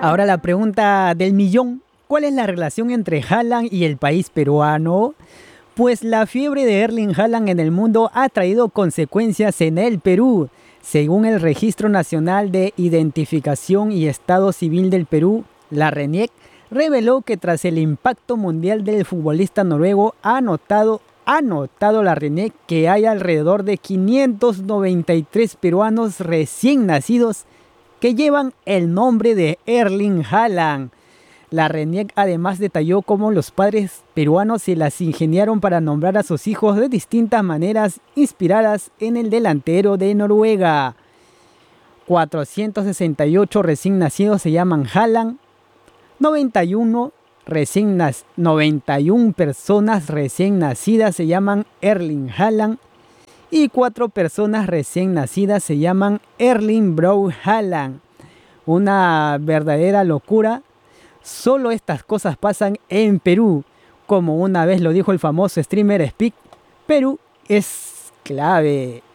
Ahora la pregunta del millón. ¿Cuál es la relación entre Haaland y el país peruano? Pues la fiebre de Erling Haaland en el mundo ha traído consecuencias en el Perú. Según el Registro Nacional de Identificación y Estado Civil del Perú, la RENIEC, reveló que tras el impacto mundial del futbolista noruego ha notado la RENIEC que hay alrededor de 593 peruanos recién nacidos que llevan el nombre de Erling Haaland. La RENIEC además detalló cómo los padres peruanos se las ingeniaron para nombrar a sus hijos de distintas maneras inspiradas en el delantero de Noruega. 468 recién nacidos se llaman Haaland, 91 personas recién nacidas se llaman Erling Haaland y 4 personas recién nacidas se llaman Erling Braut Haaland. Una verdadera locura. Solo estas cosas pasan en Perú. Como una vez lo dijo el famoso streamer Speak, Perú es clave.